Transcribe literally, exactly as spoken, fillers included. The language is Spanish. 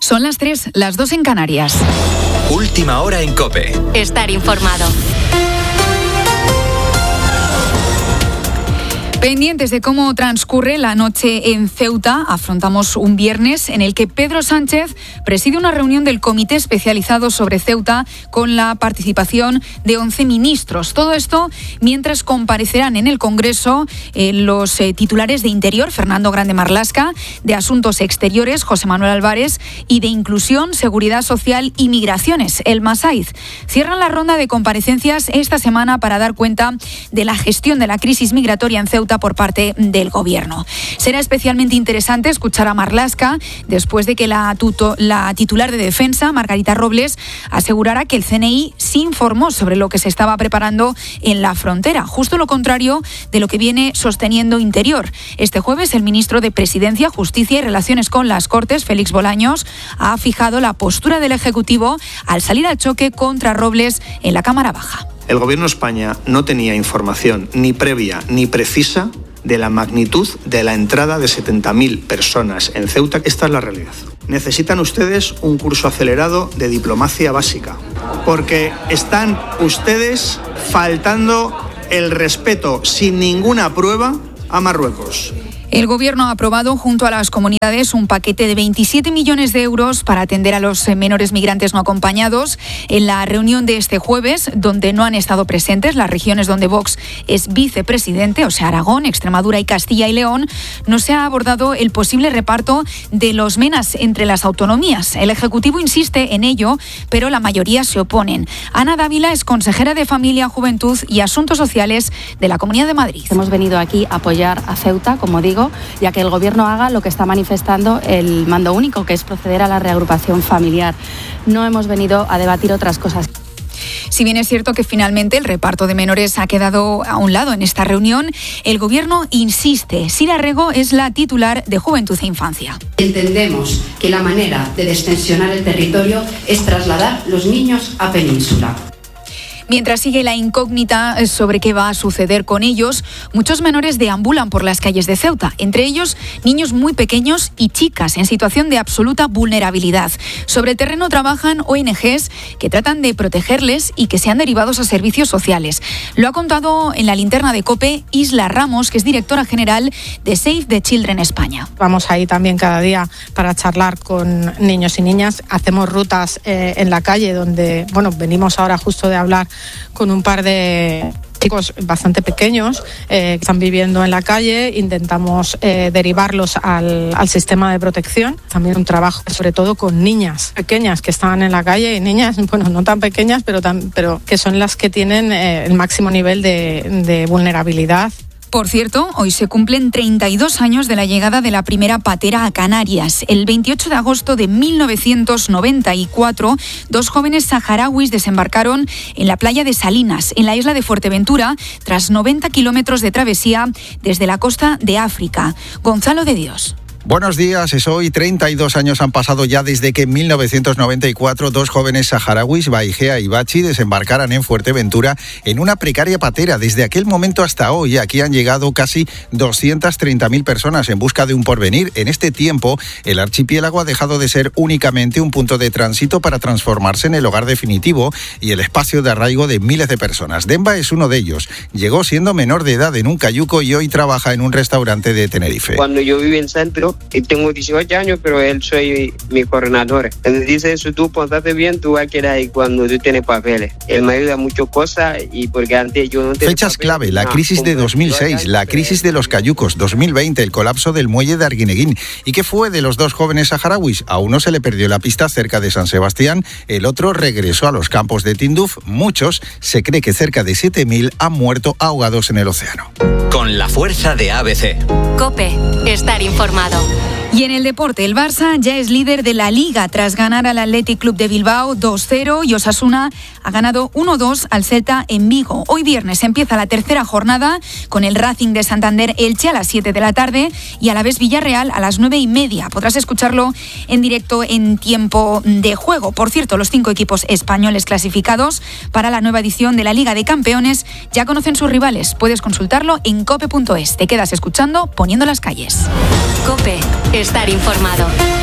Son las tres, las dos en Canarias. Última hora en COPE. Estar informado. Pendientes de cómo transcurre la noche en Ceuta, afrontamos un viernes en el que Pedro Sánchez preside una reunión del Comité Especializado sobre Ceuta con la participación de once ministros. Todo esto mientras comparecerán en el Congreso eh, los eh, titulares de Interior, Fernando Grande Marlaska, de Asuntos Exteriores, José Manuel Álvarez, y de Inclusión, Seguridad Social y Migraciones, el Masaiz. Cierran la ronda de comparecencias esta semana para dar cuenta de la gestión de la crisis migratoria en Ceuta por parte del Gobierno. Será especialmente interesante escuchar a Marlaska después de que la, tuto, la titular de Defensa, Margarita Robles, asegurara que el C N I sí informó sobre lo que se estaba preparando en la frontera, justo lo contrario de lo que viene sosteniendo Interior. Este jueves, el ministro de Presidencia, Justicia y Relaciones con las Cortes, Félix Bolaños, ha fijado la postura del Ejecutivo al salir al choque contra Robles en la Cámara Baja. El Gobierno de España no tenía información ni previa ni precisa de la magnitud de la entrada de setenta mil personas en Ceuta. Esta es la realidad. Necesitan ustedes un curso acelerado de diplomacia básica, porque están ustedes faltando el respeto sin ninguna prueba a Marruecos. El Gobierno ha aprobado junto a las comunidades un paquete de veintisiete millones de euros para atender a los menores migrantes no acompañados. En la reunión de este jueves, donde no han estado presentes las regiones donde Vox es vicepresidente, o sea, Aragón, Extremadura y Castilla y León, no se ha abordado el posible reparto de los MENAs entre las autonomías. El Ejecutivo insiste en ello, pero la mayoría se oponen. Ana Dávila es consejera de Familia, Juventud y Asuntos Sociales de la Comunidad de Madrid. Hemos venido aquí a apoyar a Ceuta, como digo, ya que el Gobierno haga lo que está manifestando el mando único, que es proceder a la reagrupación familiar. No hemos venido a debatir otras cosas. Si bien es cierto que finalmente el reparto de menores ha quedado a un lado en esta reunión, el Gobierno insiste. Sira Rego es la titular de Juventud e Infancia. Entendemos que la manera de destensionar el territorio es trasladar los niños a Península. Mientras sigue la incógnita sobre qué va a suceder con ellos, muchos menores deambulan por las calles de Ceuta, entre ellos niños muy pequeños y chicas en situación de absoluta vulnerabilidad. Sobre el terreno trabajan O N Ges que tratan de protegerles y que sean derivados a servicios sociales. Lo ha contado en la linterna de COPE Isla Ramos, que es directora general de Save the Children España. Vamos ahí también cada día para charlar con niños y niñas. Hacemos rutas eh, en la calle donde, bueno, venimos ahora justo de hablar con un par de chicos bastante pequeños eh, que están viviendo en la calle. Intentamos eh, derivarlos al, al sistema de protección. También un trabajo sobre todo con niñas pequeñas que están en la calle y niñas, bueno, no tan pequeñas, pero, tan, pero que son las que tienen eh, el máximo nivel de, de vulnerabilidad. Por cierto, hoy se cumplen treinta y dos años de la llegada de la primera patera a Canarias. El veintiocho de agosto de mil novecientos noventa y cuatro, dos jóvenes saharauis desembarcaron en la playa de Salinas, en la isla de Fuerteventura, tras noventa kilómetros de travesía desde la costa de África. Gonzalo de Dios. Buenos días, es hoy. treinta y dos años han pasado ya desde que en mil novecientos noventa y cuatro dos jóvenes saharauis, Baigea y Bachi, desembarcaran en Fuerteventura en una precaria patera. Desde aquel momento hasta hoy, aquí han llegado casi doscientas treinta mil personas en busca de un porvenir. En este tiempo, el archipiélago ha dejado de ser únicamente un punto de tránsito para transformarse en el hogar definitivo y el espacio de arraigo de miles de personas. Demba es uno de ellos. Llegó siendo menor de edad en un cayuco y hoy trabaja en un restaurante de Tenerife. Cuando yo viví en centro, y tengo dieciocho años, pero él soy mi coordinador. Él dice, si tú portaste bien, tú vas a quedar ahí cuando tú tienes papeles. Él me ayuda muchas cosas y porque antes yo no tenía Fechas papeles, clave, la no, crisis de dos mil seis, la crisis de los cayucos, dos mil veinte, el colapso del muelle de Arguineguín. ¿Y qué fue de los dos jóvenes saharauis? A uno se le perdió la pista cerca de San Sebastián, el otro regresó a los campos de Tinduf. Muchos, se cree que cerca de siete mil han muerto ahogados en el océano. Con la fuerza de A B C. COPE, estar informado. Y en el deporte, el Barça ya es líder de la Liga tras ganar al Athletic Club de Bilbao dos cero y Osasuna ha ganado uno dos al Celta en Vigo. Hoy viernes empieza la tercera jornada con el Racing de Santander Elche a las siete de la tarde y a la vez Villarreal a las nueve y media. Podrás escucharlo en directo en tiempo de juego. Por cierto, los cinco equipos españoles clasificados para la nueva edición de la Liga de Campeones ya conocen sus rivales. Puedes consultarlo en cope punto es. Te quedas escuchando Poniendo las calles. COPE, estar informado.